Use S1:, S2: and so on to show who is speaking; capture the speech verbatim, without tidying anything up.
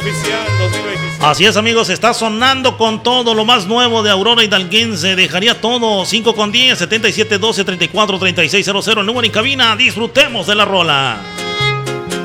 S1: Así es, amigos, está sonando con todo lo más nuevo de Aurora Hidalguense. Dejaría todo. Cinco con diez, setenta y siete doce, treinta y cuatro, treinta y seis cero cero. El número en cabina. Disfrutemos de la rola.